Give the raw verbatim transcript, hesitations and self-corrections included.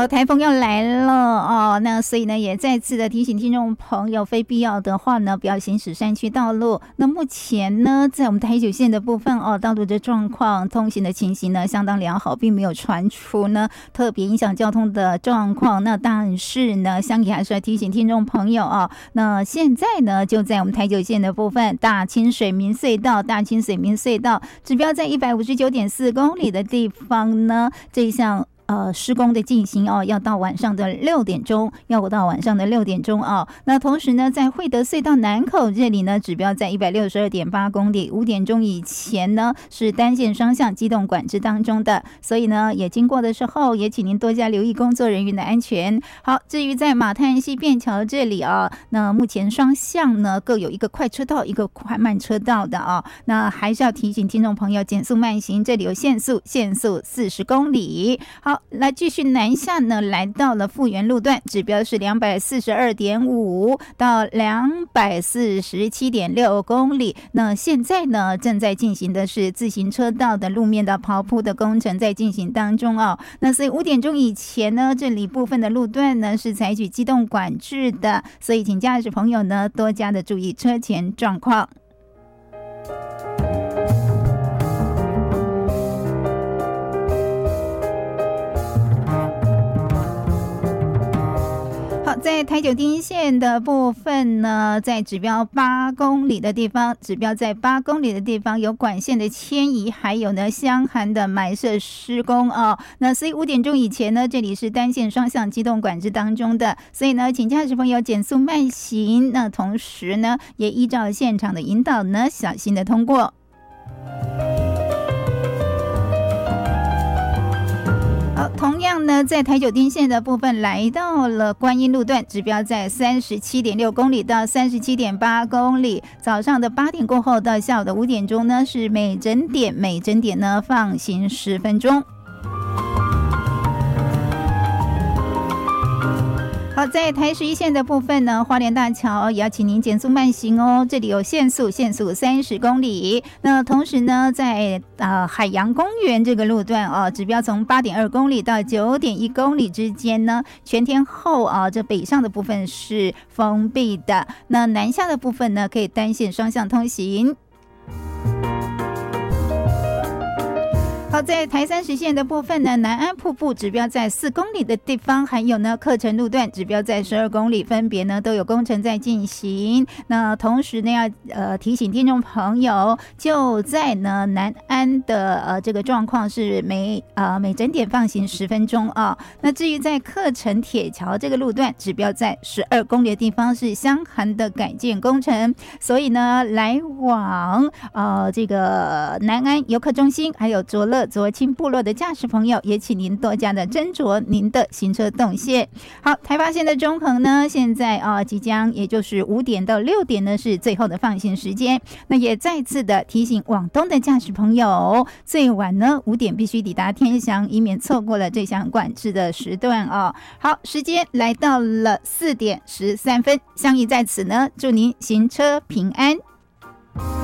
好，台风要来了哦，那所以呢，也再次的提醒听众朋友，非必要的话呢，不要行驶山区道路。那目前呢，在我们台九线的部分哦，道路的状况、通行的情形呢，相当良好，并没有传出呢特别影响交通的状况。那但是呢，相宜还是要提醒听众朋友哦，那现在呢，就在我们台九线的部分，大清水民隧道、大清水民隧道指标在一百五十九点四公里的地方呢，这一项。呃，施工的进行哦，要到晚上的六点钟，要到晚上的六点钟哦。那同时呢，在惠德隧道南口这里呢，指标在一百六十二点八公里，五点钟以前呢是单线双向机动管制当中的，所以呢，也经过的时候，也请您多加留意工作人员的安全。好，至于在马太安溪便桥这里啊，那目前双向呢各有一个快车道，一个快慢车道的啊，那还是要提醒听众朋友减速慢行，这里有限速，限速四十公里。好。来继续南下呢，来到了复原路段，指标是两百四十二点五到两百四十七点六公里。那现在呢，正在进行的是自行车道的路面的刨铺的工程在进行当中哦。那所以五点钟以前呢，这里部分的路段呢是采取机动管制的，所以请驾驶朋友呢多加的注意车前状况。在台九丁线的部分呢，在指标八公里的地方，指标在八公里的地方有管线的迁移，还有呢箱涵的埋设施工哦。那所以五点钟以前呢，这里是单线双向机动管制当中的，所以呢，请驾驶朋友减速慢行。那同时呢，也依照现场的引导呢，小心的通过。好，同样呢，在台九丁线的部分来到了观音路段，指标在三十七点六公里到三十七点八公里。早上的八点过后到下午的五点钟呢，是每整点每整点呢放行十分钟。好，在台十一线的部分呢，花莲大桥也要请您减速慢行哦，这里有限速，限速三十公里。那同时呢，在呃海洋公园这个路段哦，指标从八点二公里到九点一公里之间呢，全天候啊，这北上的部分是封闭的，那南下的部分呢，可以单线双向通行。好，在台三十线的部分呢，南安瀑布指标在四公里的地方，还有呢课程路段指标在十二公里，分别呢都有工程在进行。那同时呢，要呃提醒听众朋友，就在呢南安的呃这个状况是每呃每整点放行十分钟啊。那至于在课程铁桥这个路段，指标在十二公里的地方是箱涵的改建工程，所以呢来往呃这个南安游客中心还有卓乐卓清部落的驾驶朋友，也请您多加的斟酌您的行车动线。好，台八线的中横呢，现在啊、呃、即将也就是五点到六点呢是最后的放行时间。那也再次的提醒往东的驾驶朋友，最晚呢五点必须抵达天祥，以免错过了这项管制的时段哦。好，时间来到了四点十三分，相宜在此呢，祝您行车平安。